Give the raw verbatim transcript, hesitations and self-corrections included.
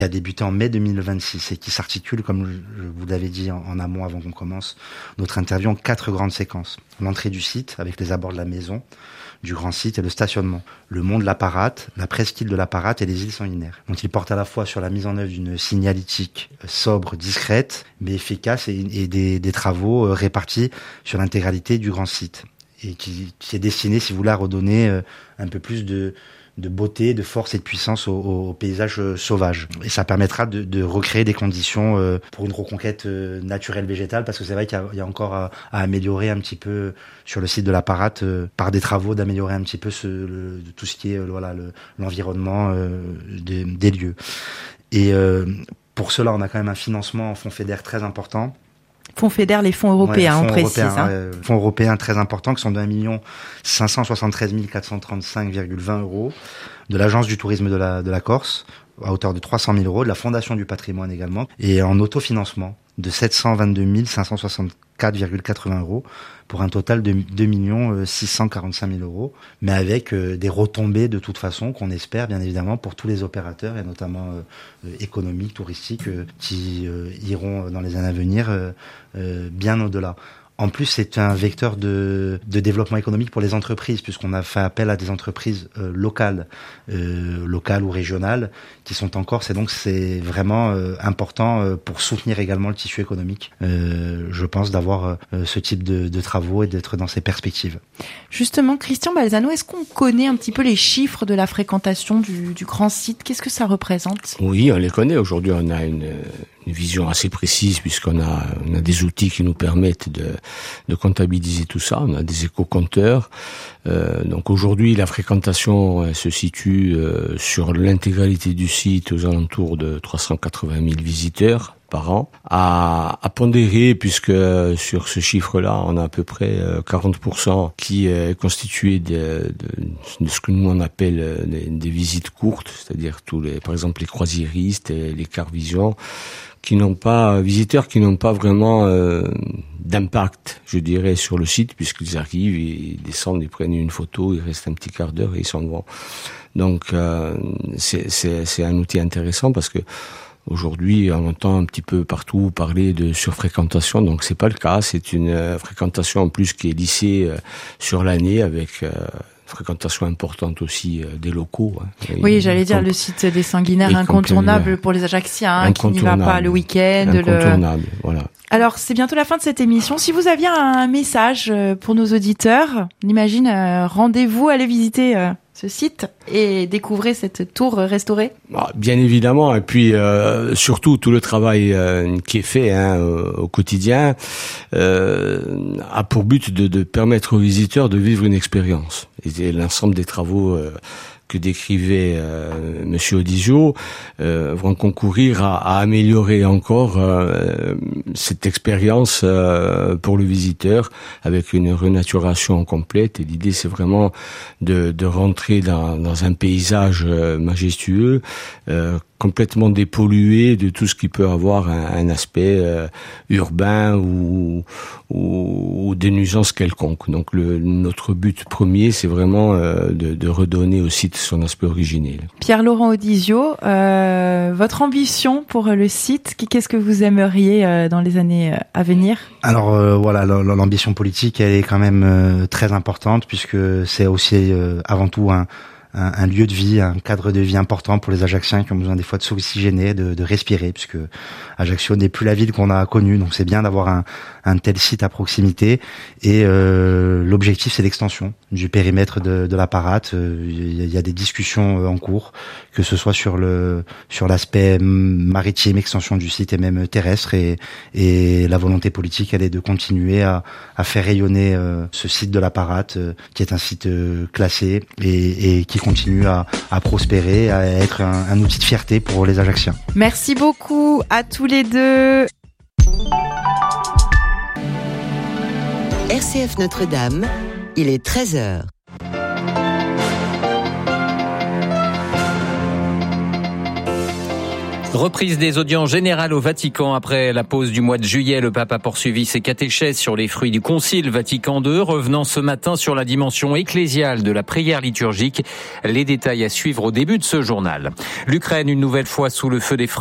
qui a débuté en mai deux mille vingt-six et qui s'articule, comme je vous l'avais dit en, en amont avant qu'on commence notre interview, en quatre grandes séquences. L'entrée du site avec les abords de la maison, du grand site et le stationnement, le mont de la Parate, la presqu'île de la Parate et les îles sanguinaires. Donc il porte à la fois sur la mise en œuvre d'une signalétique sobre, discrète, mais efficace et, et des, des travaux euh, répartis sur l'intégralité du grand site et qui, qui est destiné, si vous voulez, à redonner euh, un peu plus de de beauté, de force et de puissance au, au paysage euh, sauvage. Et ça permettra de, de recréer des conditions euh, pour une reconquête euh, naturelle végétale, parce que c'est vrai qu'il y a, il y a encore à, à améliorer un petit peu sur le site de la Parate, euh, par des travaux, d'améliorer un petit peu ce, le, tout ce qui est euh, voilà, le, l'environnement euh, des, des lieux. Et euh, pour cela, on a quand même un financement en fonds fédér très important. Fonds fédér, les fonds européens, ouais, fonds on précise. Européens, hein. ouais, fonds européens très importants qui sont d'un million cinq cent soixante-treize mille quatre cent trente-cinq virgule vingt euros, de l'Agence du tourisme de la, de la Corse, à hauteur de trois cent mille euros, de la Fondation du patrimoine également, et en autofinancement de sept cent vingt-deux mille cinq cent soixante-quatre virgule quatre-vingts euros, pour un total de deux millions six cent quarante-cinq mille euros, mais avec euh, des retombées de toute façon qu'on espère bien évidemment pour tous les opérateurs et notamment euh, économiques, touristiques, euh, qui euh, iront dans les années à venir euh, euh, bien au-delà. En plus, c'est un vecteur de, de développement économique pour les entreprises, puisqu'on a fait appel à des entreprises euh, locales, euh, locales ou régionales, qui sont en Corse, et donc c'est vraiment euh, important euh, pour soutenir également le tissu économique, euh, je pense, d'avoir euh, ce type de, de travaux et d'être dans ces perspectives. Justement, Christian Balzano, est-ce qu'on connaît un petit peu les chiffres de la fréquentation du, du grand site ? Qu'est-ce que ça représente ? Oui, on les connaît. Aujourd'hui, on a une... une vision assez précise, puisqu'on a, on a des outils qui nous permettent de, de comptabiliser tout ça. On a des éco-compteurs. Euh, donc aujourd'hui, la fréquentation elle, se situe euh, sur l'intégralité du site aux alentours de trois cent quatre-vingt mille visiteurs par an. À, à pondérer, puisque sur ce chiffre-là, on a à peu près quarante pour cent qui est constitué de, de, de ce que nous on appelle des, des visites courtes, c'est-à-dire tous les, par exemple les croisiéristes et les Carvision, qui n'ont pas, visiteurs qui n'ont pas vraiment euh, d'impact, je dirais, sur le site, puisqu'ils arrivent, ils descendent, ils prennent une photo, ils restent un petit quart d'heure et ils s'en vont. Donc euh, c'est, c'est, c'est un outil intéressant parce que aujourd'hui, on entend un petit peu partout parler de surfréquentation, donc c'est pas le cas. C'est une euh, fréquentation en plus qui est lissée euh, sur l'année avec euh, fréquentation importante aussi euh, des locaux. Hein. Oui, et j'allais dire donc, le site des Sanguinaires incontournable pour les Ajaxiens, hein, qui n'y va pas le week-end. Incontournable, le... voilà. Alors, c'est bientôt la fin de cette émission. Si vous aviez un message pour nos auditeurs, on imagine, euh, rendez-vous, allez visiter euh, ce site et découvrez cette tour restaurée. Bien évidemment, et puis euh, surtout tout le travail euh, qui est fait hein, au, au quotidien euh, a pour but de, de permettre aux visiteurs de vivre une expérience. Et l'ensemble des travaux euh, que décrivait euh, Monsieur Odizio euh, vont concourir à, à améliorer encore euh, cette expérience euh, pour le visiteur avec une renaturation complète. Et l'idée, c'est vraiment de, de rentrer dans, dans un paysage euh, majestueux, euh, complètement dépollué de tout ce qui peut avoir un, un aspect euh, urbain ou, ou, ou des nuisances quelconques. Donc le, notre but premier, c'est vraiment euh, de, de redonner au site son aspect originel. Pierre-Laurent Odizio, euh, votre ambition pour le site, qu'est-ce que vous aimeriez euh, dans les années à venir ? Alors euh, voilà, l'ambition politique, elle est quand même euh, très importante puisque c'est aussi euh, avant tout un Un, un lieu de vie, un cadre de vie important pour les Ajacciens qui ont besoin des fois de s'oxygéner, de, de respirer, puisque Ajaccio n'est plus la ville qu'on a connue, donc c'est bien d'avoir un, un tel site à proximité. Et euh, l'objectif, c'est l'extension du périmètre de, de la Parate. Il y a des discussions en cours, que ce soit sur le sur l'aspect maritime, extension du site et même terrestre. Et, et la volonté politique, elle est de continuer à, à faire rayonner euh, ce site de la Parate, euh, qui est un site euh, classé et, et qui continue à, à prospérer, à être un, un outil de fierté pour les Ajacciens. Merci beaucoup à tous les deux. R C F Notre-Dame, il est treize heures. Reprise des audiences générales au Vatican. Après la pause du mois de juillet, le pape a poursuivi ses catéchèses sur les fruits du Concile Vatican deux, revenant ce matin sur la dimension ecclésiale de la prière liturgique. Les détails à suivre au début de ce journal. L'Ukraine, une nouvelle fois sous le feu des frappes.